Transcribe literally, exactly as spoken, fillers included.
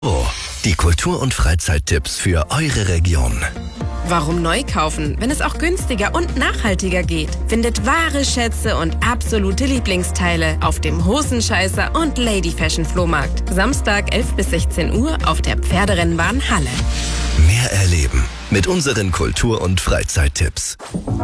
Oh, die Kultur- und Freizeittipps für eure Region. Warum neu kaufen, wenn es auch günstiger und nachhaltiger geht? Findet wahre Schätze und absolute Lieblingsteile auf dem Hosenscheißer und Lady Fashion Flohmarkt. Samstag elf bis sechzehn Uhr auf der Pferderennbahn Halle. Mehr erleben mit unseren Kultur- und Freizeittipps.